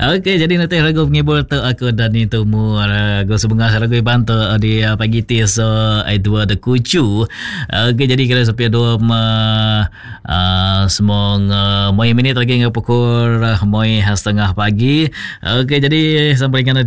Okey, jadi nanti ragu ngibul tu aku dan itu mu ragu sebengah ragu bantu di pagi ti so ai dua de kucu. Okey, jadi kira sampai dua semong moi minit lagi ngapukul moi setengah pagi. Okey, jadi sampai dengan